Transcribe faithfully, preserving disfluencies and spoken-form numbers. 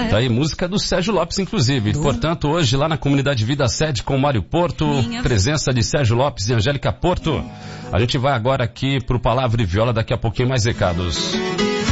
Tá aí, música do Sérgio Lopes, inclusive. Do... Portanto, hoje lá na Comunidade Vida Sede com Mário Porto, Minha. presença de Sérgio Lopes e Angélica Porto. A gente vai agora aqui pro Palavra e Viola, daqui a pouquinho mais recados.